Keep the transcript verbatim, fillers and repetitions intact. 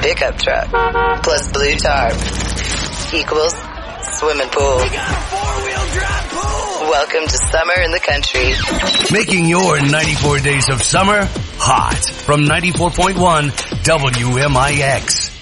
pickup truck plus blue tarp equals swimming pool. We got a four-wheel drive pool. Welcome to summer in the country. Making your ninety-four days of summer hot from ninety-four point one W M I X.